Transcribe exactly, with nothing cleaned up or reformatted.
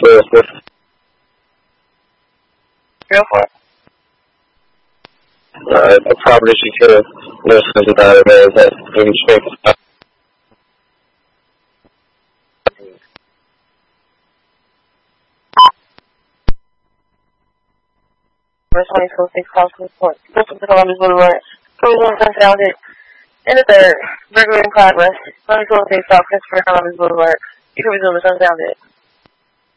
Go for it. Uh, a property secure listens about it is that we can speak. Verse twenty-four, six Crossing Point. Listen to Columbus Boulevard. Cruising unfounded. In the third, burglary in progress. twenty-four, six South Christopher Columbus Boulevard. You can resume the sundown.